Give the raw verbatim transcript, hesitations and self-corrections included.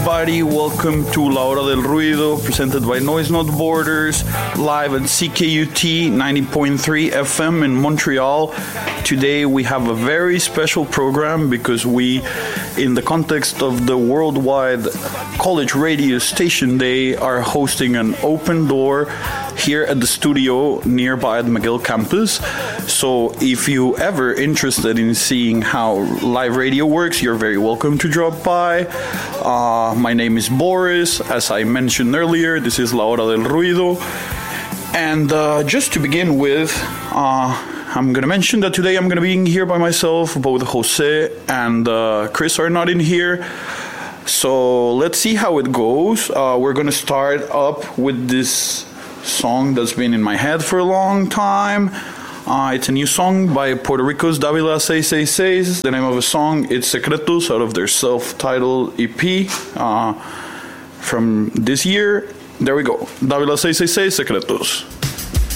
everybody. Welcome to La Hora del Ruido, presented by Noise Not Borders, live at C K U T ninety point three F M in Montreal. Today we have a very special program because we, in the context of the Worldwide College Radio Station Day, are hosting an open door here at the studio nearby at McGill campus. So if you ever interested in seeing how live radio works, you're very welcome to drop by. Uh, my name is Boris. As I mentioned earlier, this is La Hora del Ruido. And uh, just to begin with, uh, I'm going to mention that today I'm going to be in here by myself. Both Jose and uh, Chris are not in here. So let's see how it goes. Uh, we're going to start up with this song that's been in my head for a long time. Uh, it's a new song by Puerto Rico's Davila seis seis seis. The name of the song is Secretos, out of their self-titled E P uh, from this year. There we go. Davila seis seis seis, Secretos.